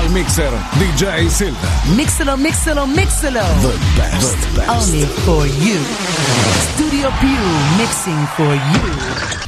Super Mixer DJ Silva. Mixalo, mixalo, mixalo. The best. Only for you. Studio Più, mixing for you.